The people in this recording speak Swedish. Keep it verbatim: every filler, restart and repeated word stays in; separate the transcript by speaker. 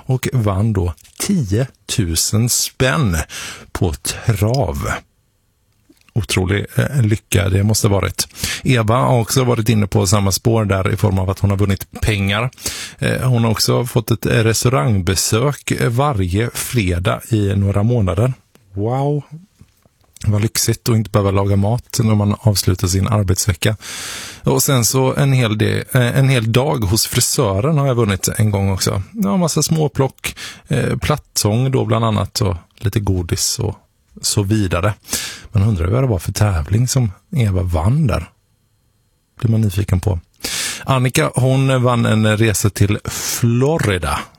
Speaker 1: och vann då tio tusen spänn på trav. Otrolig eh, lycka det måste ha varit. Eva har också varit inne på samma spår där i form av att hon har vunnit pengar. Eh, hon har också fått ett restaurangbesök varje fredag i några månader. Wow, vad lyxigt att inte behöva laga mat när man avslutar sin arbetsvecka. Och sen så en hel, del, en hel dag hos frisören har jag vunnit en gång också. Ja, massa småplock, eh, plattsång då bland annat och lite godis och så vidare. Man undrar vad det var för tävling som Eva vann där. Blir man nyfiken på. Annika, hon vann en resa till Florida